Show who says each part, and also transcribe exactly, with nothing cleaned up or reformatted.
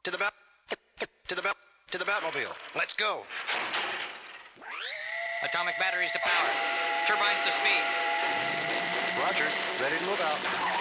Speaker 1: To the bat, to the bat, to the Batmobile. Let's go.
Speaker 2: Atomic batteries to power. Turbines to speed.
Speaker 1: Roger. Ready to move out.